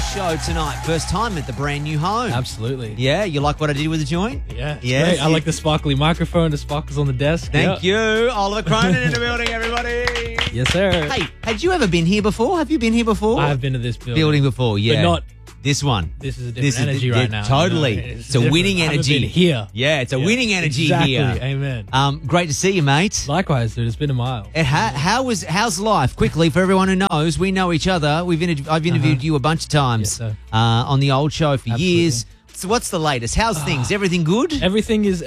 show tonight. First time at the brand new home. Absolutely. Yeah, you like what I did with the joint? Yeah. Yes. Great. I like the sparkly microphone, the sparkles on the desk. Thank you. Oliver Cronin in the building, everybody. Yes, sir. Hey, had you ever been here before? Have you been here before? I've been to this building before, yeah. But not this one. This is a different energy right now. Totally. You know? It's a winning I haven't energy. been here. Yeah, it's a winning energy exactly. here. Amen. Great to see you, mate. Likewise, dude. It's been a mile. How's life? Quickly, for everyone who knows, we know each other. I've interviewed you a bunch of times Yes, sir. on the old show for Absolutely. years. So what's the latest? How's things? Everything good? Everything is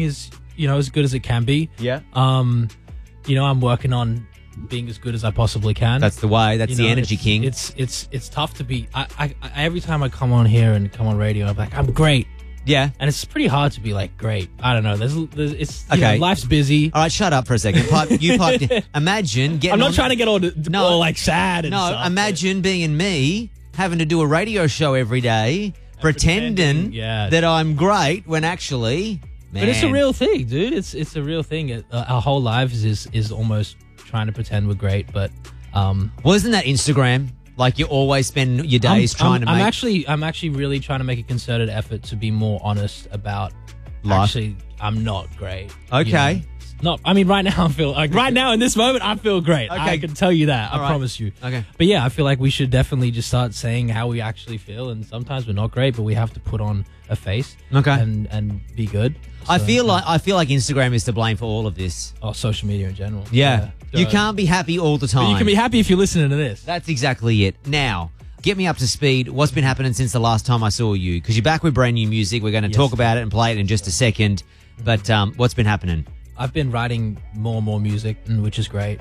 as good as it can be. Yeah. I'm working on being as good as I possibly can. That's the way. That's the energy it's, king. It's tough to be. I every time I come on here and come on radio, I'm like, I'm great. Yeah. And it's pretty hard to be like great. I don't know. It's Okay. life's busy. All right, shut up for a second. You piped in. Imagine getting I'm not on- trying to get all like sad and No, stuff. imagine being me, having to do a radio show every day, pretending yeah. that I'm great when actually, man. But it's a real thing, dude. It's a real thing. Our whole lives is almost trying to pretend we're great, but Well, isn't that Instagram? Like you always spend your days trying to make I'm actually really trying to make a concerted effort to be more honest about life. Actually, I'm not great. Okay. Right now right now in this moment I feel great. Okay. I can tell you that. All I right. promise you. Okay. But yeah, I feel like we should definitely just start saying how we actually feel, and sometimes we're not great, but we have to put on a face. Okay. And be good. I So, feel like Instagram is to blame for all of this. social media in general. Yeah. You So- can't be happy all the time. But you can be happy if you're listening to this. That's exactly it. Now, get me up to speed. What's been happening since the last time I saw you? Because you're back with brand new music. We're going to talk about it and play it in just a second. But what's been happening? I've been writing more and more music, which is great.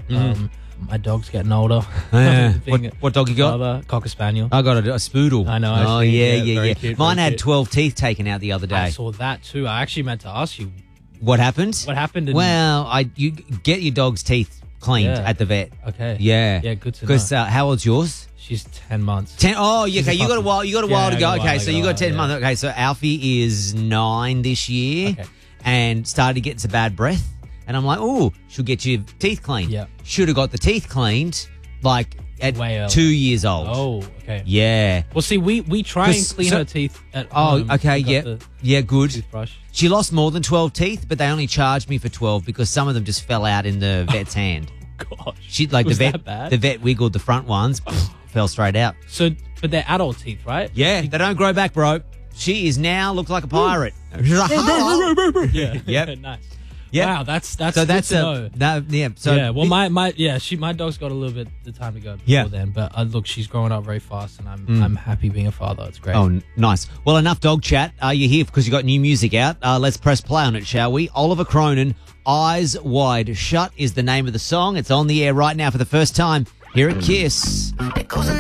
My dog's getting older. Yeah. Being What dog you got? father, Cocker Spaniel. I got a spoodle. I know, Oh, actually, yeah, yeah, yeah, very yeah. cute, Mine very had cute. 12 teeth taken out the other I day. saw that too. I actually meant to ask you What happened? what happened. Well, you get your dog's teeth cleaned Yeah. at the vet. Okay. Yeah. Yeah, good to know. Because how old's yours? She's 10 months. 10. Oh, yeah, She's okay. a You got a puppy. while. You got a Yeah, while to I go. got a Okay, while, so I you got got a 10 while, months. Okay, so Alfie is 9 this year. Okay. And started getting some bad breath. And I'm like, oh, she'll get your teeth cleaned. Yeah. Should have got the teeth cleaned like at Way early. 2 years old. Oh, okay. Yeah. Well, see, we try and 'Cause- clean so- her teeth at Oh, home. okay. We got Yeah. the Yeah, good. toothbrush. She lost more than 12 teeth, but they only charged me for 12 because some of them just fell out in the vet's hand. Gosh. She like Was the vet. that bad? The vet wiggled the front ones, fell straight out. So, but they're adult teeth, right? Yeah, they don't grow back, bro. She is now looks like a pirate. She's like, "Hello." Yeah. Yep. Nice. Yep. Wow, that's So good that's to know. yeah. So yeah, well, my dog's got a little bit the time to go before Yeah. then, but look, she's growing up very fast, and I'm happy being a father. It's great. Oh, nice. Well, enough dog chat. You're here because you got new music out. Let's press play on it, shall we? Oliver Cronin, Eyes Wide Shut is the name of the song. It's on the air right now for the first time here at Kiss. It goes